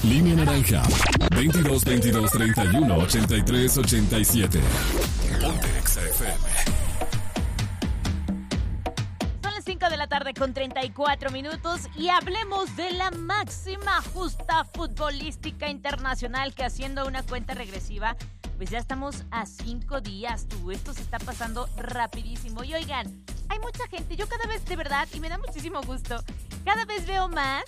Línea naranja. 22 22 31 83 87. Ponte Exa FM. Son las 5 de la tarde con 34 minutos y hablemos de la máxima justa futbolística internacional, que haciendo una cuenta regresiva, pues ya estamos a 5 días, esto se está pasando rapidísimo. Y oigan, hay mucha gente, yo cada vez, de verdad, y me da muchísimo gusto, cada vez veo más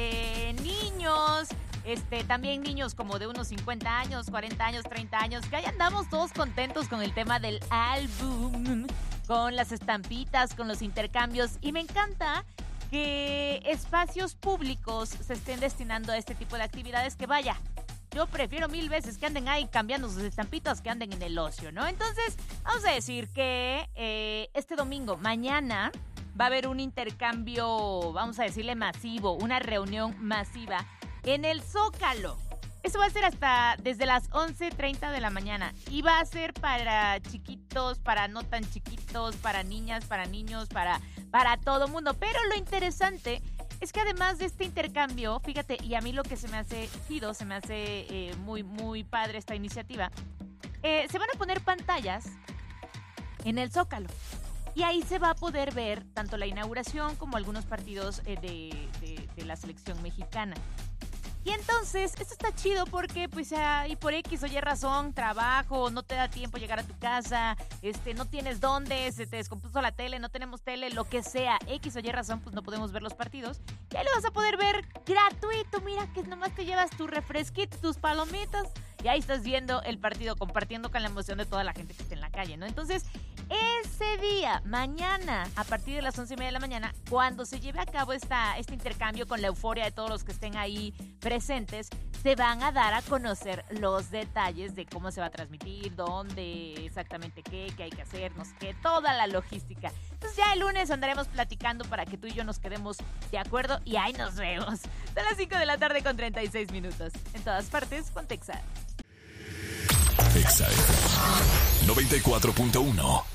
niños, también niños como de unos 50 años, 40 años, 30 años, que ahí andamos todos contentos con el tema del álbum, con las estampitas, con los intercambios, y me encanta que espacios públicos se estén destinando a este tipo de actividades, que vaya, yo prefiero 1000 veces que anden ahí cambiando sus estampitas que anden en el ocio, ¿no? Entonces, vamos a decir que este domingo, mañana, va a haber un intercambio, vamos a decirle masivo, una reunión masiva en el Zócalo. Eso va a ser hasta desde las 11:30 de la mañana. Y va a ser para chiquitos, para no tan chiquitos, para niñas, para niños, para todo mundo. Pero lo interesante es que además de este intercambio, fíjate, y a mí lo que se me hace chido, se me hace muy, muy padre esta iniciativa, se van a poner pantallas en el Zócalo. Y ahí se va a poder ver tanto la inauguración como algunos partidos de la selección mexicana. Y entonces, esto está chido porque, pues, y por X o Y razón, trabajo, no te da tiempo llegar a tu casa, no tienes dónde, se te descompuso la tele, no tenemos tele, lo que sea, X o Y razón, pues no podemos ver los partidos. Y ahí lo vas a poder ver gratuito, mira que nomás te llevas tu refresquito, tus palomitas, y ahí estás viendo el partido, compartiendo con la emoción de toda la gente que está en la calle, ¿no? Entonces, ese día, mañana, a partir de las 11:30 de la mañana, cuando se lleve a cabo este intercambio con la euforia de todos los que estén ahí presentes, se van a dar a conocer los detalles de cómo se va a transmitir, dónde, exactamente qué hay que hacer, no sé qué, toda la logística. Entonces ya el lunes andaremos platicando para que tú y yo nos quedemos de acuerdo y ahí nos vemos. Son las 5 de la tarde con 36 minutos. En todas partes, ponte Exa. Exa FM 94.1.